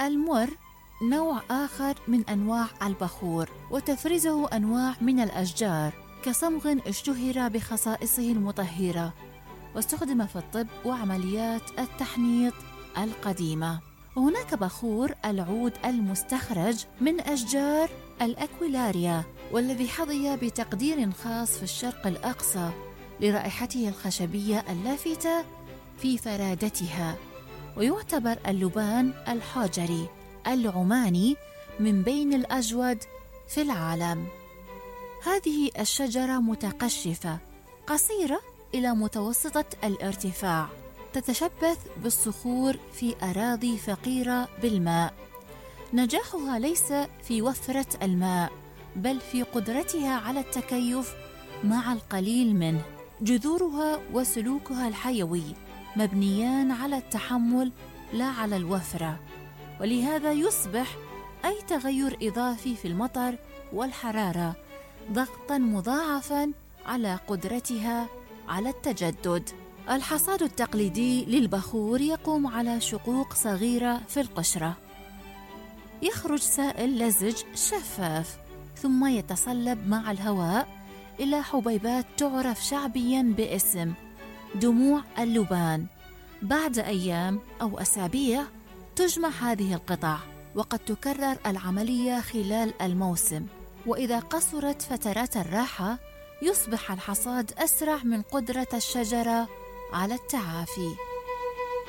المر نوع آخر من أنواع البخور، وتفرزه أنواع من الأشجار كصمغ اشتهر بخصائصه المطهرة، واستخدم في الطب وعمليات التحنيط القديمة. وهناك بخور العود المستخرج من أشجار الأكويلاريا، والذي حظي بتقدير خاص في الشرق الأقصى لرائحته الخشبية اللافتة في فرادتها. ويعتبر اللبان الحجري العماني من بين الأجود في العالم. هذه الشجرة متقشفة قصيرة إلى متوسطة الارتفاع، تتشبث بالصخور في أراضي فقيرة بالماء. نجاحها ليس في وفرة الماء، بل في قدرتها على التكيف مع القليل منه. جذورها وسلوكها الحيوي مبنيان على التحمل لا على الوفرة، ولهذا يصبح أي تغير إضافي في المطر والحرارة ضغطاً مضاعفاً على قدرتها على التجدد. الحصاد التقليدي للبخور يقوم على شقوق صغيرة في القشرة، يخرج سائل لزج شفاف ثم يتصلب مع الهواء إلى حبيبات تعرف شعبياً باسم دموع اللبان. بعد أيام أو أسابيع تجمع هذه القطع، وقد تكرر العملية خلال الموسم. وإذا قصرت فترات الراحة يصبح الحصاد أسرع من قدرة الشجرة على التعافي.